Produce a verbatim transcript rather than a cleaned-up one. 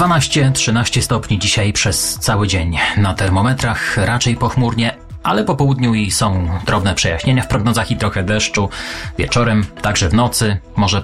dwanaście trzynaście stopni dzisiaj przez cały dzień. Na termometrach raczej pochmurnie, ale po południu i są drobne przejaśnienia w prognozach i trochę deszczu. Wieczorem, także w nocy może